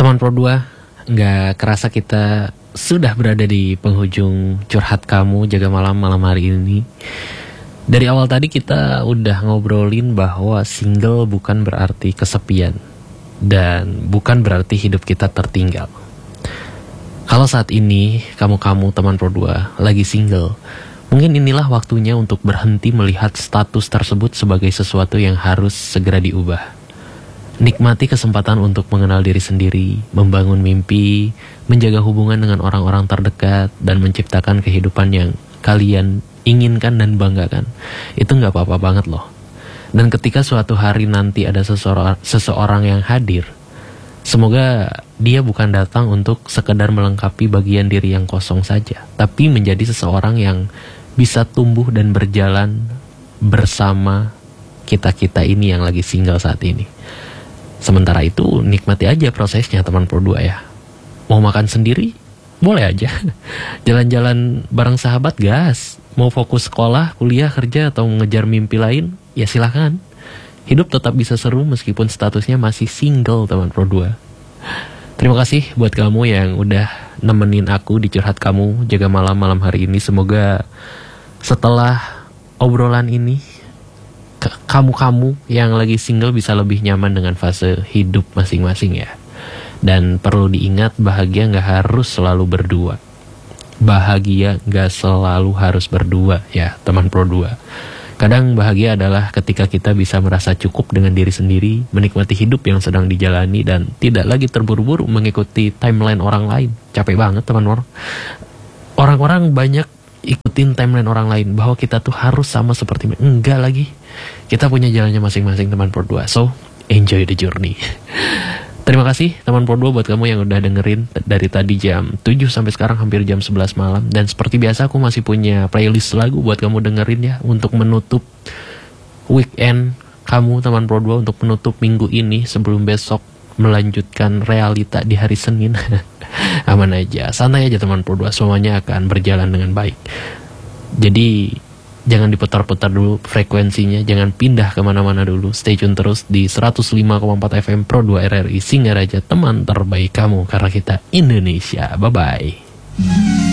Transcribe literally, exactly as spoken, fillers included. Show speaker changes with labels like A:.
A: Teman Pro dua, nggak kerasa kita sudah berada di penghujung curhat kamu jaga malam malam hari ini. Dari awal tadi kita udah ngobrolin bahwa single bukan berarti kesepian dan bukan berarti hidup kita tertinggal. Kalau saat ini kamu-kamu teman Pro dua lagi single, mungkin inilah waktunya untuk berhenti melihat status tersebut sebagai sesuatu yang harus segera diubah. Nikmati kesempatan untuk mengenal diri sendiri, membangun mimpi, menjaga hubungan dengan orang-orang terdekat, dan menciptakan kehidupan yang kalian inginkan dan banggakan. Itu gak apa-apa banget loh. Dan ketika suatu hari nanti ada seseorang, seseorang yang hadir, semoga dia bukan datang untuk sekedar melengkapi bagian diri yang kosong saja, tapi menjadi seseorang yang bisa tumbuh dan berjalan bersama kita-kita ini yang lagi single saat ini. Sementara itu nikmati aja prosesnya teman Pro dua ya. Mau makan sendiri? Boleh aja. Jalan-jalan bareng sahabat gas. Mau fokus sekolah, kuliah, kerja, atau mengejar mimpi lain? Ya silakan. Hidup tetap bisa seru meskipun statusnya masih single teman Pro dua. Terima kasih buat kamu yang udah nemenin aku di curhat kamu jaga malam malam hari ini. Semoga setelah obrolan ini kamu-kamu yang lagi single bisa lebih nyaman dengan fase hidup masing-masing ya. Dan perlu diingat, bahagia gak harus selalu berdua. Bahagia gak selalu harus berdua ya teman Pro dua. Kadang bahagia adalah ketika kita bisa merasa cukup dengan diri sendiri, menikmati hidup yang sedang dijalani, dan tidak lagi terburu-buru mengikuti timeline orang lain. Capek banget teman-teman. Orang-orang banyak ikutin timeline orang lain bahwa kita tuh harus sama seperti mereka. Enggak lagi. Kita punya jalannya masing-masing teman Pro dua. So, enjoy the journey. Terima kasih teman Pro dua buat kamu yang udah dengerin dari tadi jam tujuh sampai sekarang hampir jam sebelas malam. Dan seperti biasa aku masih punya playlist lagu buat kamu dengerin ya, untuk menutup weekend kamu teman Pro dua, untuk menutup minggu ini sebelum besok melanjutkan realita di hari Senin. Aman aja, santai aja teman Pro dua, semuanya akan berjalan dengan baik. Jadi jangan diputar-putar dulu frekuensinya, jangan pindah kemana-mana dulu. Stay tune terus di seratus lima koma empat F M Pro dua R R I Singaraja, teman terbaik kamu, karena kita Indonesia. Bye-bye.